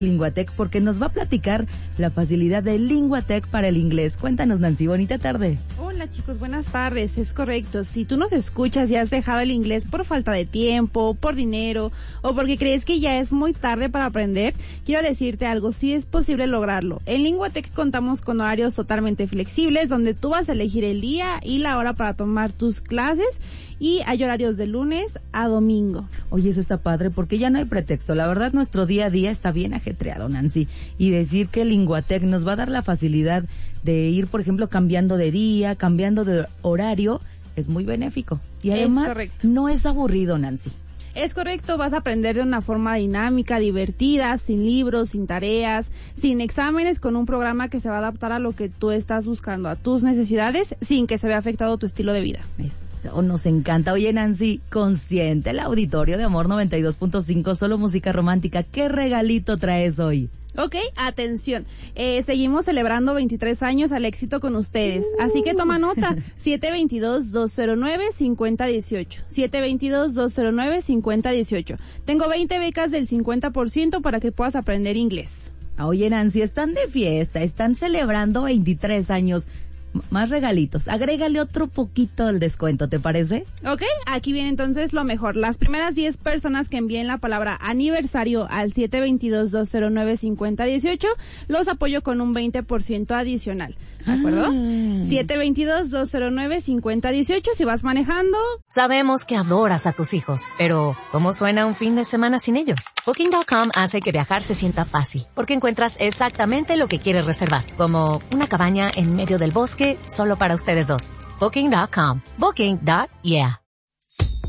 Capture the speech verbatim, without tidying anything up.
Linguatec porque nos va a platicar la facilidad de Linguatec para el inglés. Cuéntanos, Nancy, bonita tarde. Hola chicos, buenas tardes, es correcto. Si tú nos escuchas y has dejado el inglés por falta de tiempo, por dinero o porque crees que ya es muy tarde para aprender, quiero decirte algo, sí es posible lograrlo. En Linguatec contamos con horarios totalmente flexibles donde tú vas a elegir el día y la hora para tomar tus clases y hay horarios de lunes a domingo. Oye, eso está padre porque ya no hay pretexto. La verdad, nuestro día a día está bien ajetreado, Nancy. Y decir que Linguatec nos va a dar la facilidad de ir, por ejemplo, cambiando de día, cambiando de horario, es muy benéfico. Y además, no es aburrido, Nancy. Es correcto, vas a aprender de una forma dinámica, divertida, sin libros, sin tareas, sin exámenes, con un programa que se va a adaptar a lo que tú estás buscando, a tus necesidades, sin que se vea afectado tu estilo de vida. Eso nos encanta. Oye, Nancy, consiente el auditorio de Amor noventa y dos punto cinco, solo música romántica. ¿Qué regalito traes hoy? Ok, atención, eh, seguimos celebrando veintitrés años al éxito con ustedes, así que toma nota, siete dos dos, dos cero nueve, cinco cero uno ocho, siete dos dos, dos cero nueve, cinco cero uno ocho. Tengo veinte becas del cincuenta por ciento para que puedas aprender inglés. Oye, Nancy, están de fiesta, están celebrando veintitrés años. Más regalitos, agrégale otro poquito del descuento, ¿te parece? Ok, aquí viene entonces lo mejor. Las primeras diez personas que envíen la palabra aniversario al siete dos dos, dos cero nueve, cinco cero uno ocho, los apoyo con un veinte por ciento adicional, ¿de acuerdo? Ah. siete dos dos, dos cero nueve, cinco cero uno ocho, si vas manejando. Sabemos que adoras a tus hijos, pero ¿cómo suena un fin de semana sin ellos? Booking punto com hace que viajar se sienta fácil, porque encuentras exactamente lo que quieres reservar, como una cabaña en medio del bosque solo para ustedes dos. Booking punto com. Booking. Yeah.